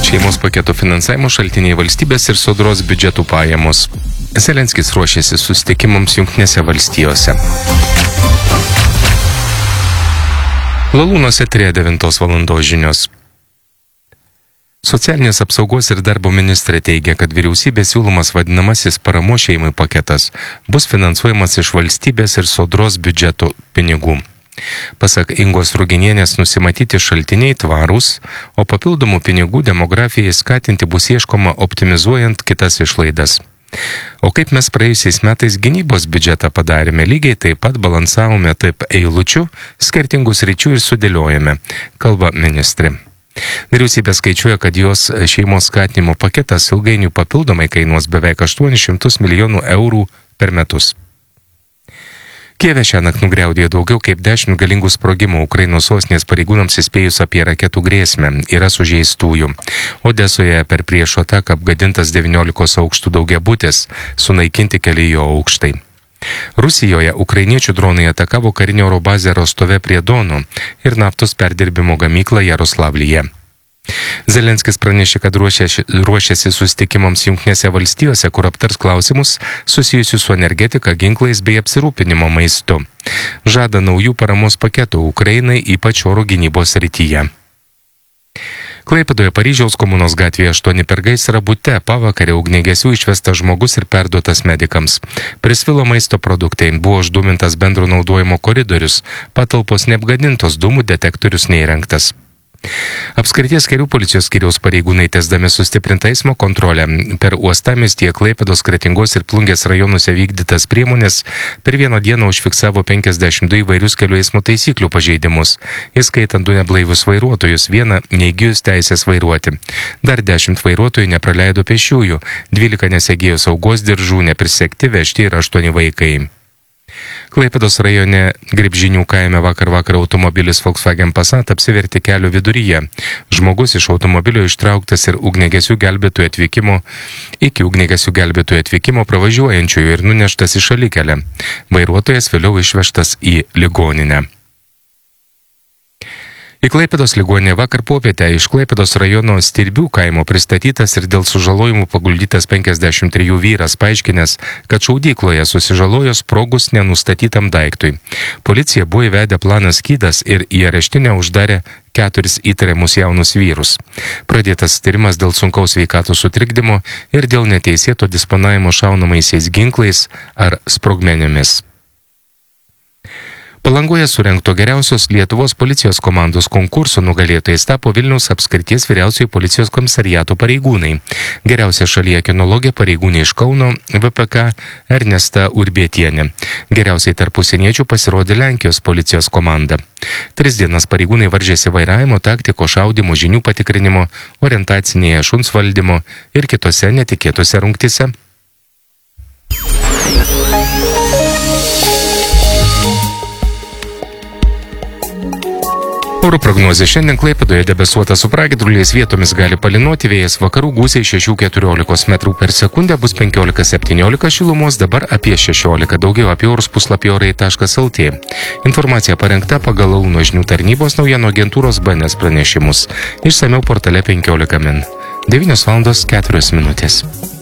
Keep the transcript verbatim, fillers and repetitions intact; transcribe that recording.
Šeimos paketo finansavimo šaltiniai valstybės ir sodros biudžetų pajamos. Zelenskis ruošiasi susitikimams Jungtinėse valstijose. Lalūnuose trys devintos valandos žinios. Socialinės apsaugos ir darbo ministrė teigia, kad vyriausybės siūlomas vadinamasis paramos šeimai paketas bus finansuojamas iš valstybės ir sodros biudžeto pinigų. Pasak Ingos Ruginienės, nusimatyti šaltiniai tvarūs, o papildomų pinigų demografijai skatinti bus ieškoma optimizuojant kitas išlaidas. O kaip mes praėjusiais metais gynybos biudžetą padarėme, lygiai taip pat balansavome taip eilučių, skirtingus ryčių ir sudėliojame, kalba ministrė. Vyriausybė skaičiuoja, kad jos šeimos skatinimo paketas ilgainiui papildomai kainuos beveik aštuonis šimtus milijonų eurų per metus. Kijeve šiąnakt nugriaudėjo daugiau kaip dešimt galingų sprogimų. Ukrainos sostinės pareigūnams įspėjus apie raketų grėsmę, yra sužeistųjų. Odesoje per priešo ataką apgadintas devyniolikos aukštų daugiabutis, sunaikinti keli jo aukštai. Rusijoje ukrainiečių dronai atakavo karinę oro bazę Rostove prie Dono ir naftos perdirbimo gamyklą Jaroslavlyje. Zelenskis pranešė, kad ruošiasi, ruošiasi susitikimams Jungtinėse valstijose, kur aptars klausimus susijusius su energetika, ginklais bei apsirūpinimo maistu. Žada naujų paramos paketų Ukrainai, ypač oro gynybos srityje. Klaipėdoje Paryžiaus komunos gatvėje aštuoni per gaisrą bute pavakarę ugniagesių išvestas žmogus ir perduotas medikams. Prisvilo maisto produktai, buvo uždūmintas bendro naudojimo koridorius, patalpos neapgadintos, dūmų detektorius neįrengtas. Apskrities kelių policijos skyriaus pareigūnai tęsdami sustiprintą eismo kontrolę per uostamiestyje, Klaipėdos, Kretingos ir Plungės rajonuose vykdytas priemonės per vieną dieną užfiksavo penkiasdešimt du įvairius kelių eismo taisyklių pažeidimus, įskaitant du neblaivius vairuotojus, vieną neįgijus teisės vairuoti. Dar dešimt vairuotojų nepraleido pėsčiųjų, dvylika nesegėjo saugos diržų, neprisegti, vežti ir aštuoni vaikai. Klaipėdos rajone Gribžinių kaime vakar vakar automobilis Volkswagen Passat apsivertė kelio viduryje. Žmogus iš automobilio ištrauktas ir ugniagesių gelbėtojų atvykimo iki ugniagesių gelbėtojų atvykimo pravažiuojančiųjų ir nuneštas į šalikelę. Vairuotojas vėliau išvežtas į ligoninę. Į Klaipėdos ligoninę vakar popietę iš Klaipėdos rajono Stirbių kaimo pristatytas ir dėl sužalojimų paguldytas penkiasdešimt trejų vyras, paaiškinęs, kad šaudykloje susižalojo sprogus nenustatytam daiktui. Policija buvo įvedę planą Skydas ir į areštinę uždarė keturis įtariamus jaunus vyrus. Pradėtas tyrimas dėl sunkaus sveikatos sutrikdymo ir dėl neteisėto disponavimo šaunamaisiais ginklais ar sprogmenėmis. Palangoje surengto geriausios Lietuvos policijos komandos konkurso nugalėtojais tapo Vilniaus apskrities vyriausiojo policijos komisariato pareigūnai. Geriausia šalyje kinologė pareigūnė iš Kauno V P K Ernesta Urbietienė. Geriausiai tarp užsieniečių pasirodė Lenkijos policijos komanda. Tris dienas pareigūnai varžėsi vairavimo, taktiko, šaudymo, žinių patikrinimo, orientacinėje, šuns valdymo ir kitose netikėtose rungtyse. Oro prognozė. Šiandien Klaipėdoje debesuota su pragiedruliais, vietomis gali palynoti, vėjas vakarų gūsiai šeši keturiolikos metrų per sekundę, bus penkiolika septyniolika šilumos, dabar apie šešiolika. Daugiau apie orus puslapį orai taškas el tė. Informacija parengta pagal Launo žinių tarnybos naujienų agentūros B N S pranešimus. Išsamiau portale penkiolika min. devynios valandos keturios minutės.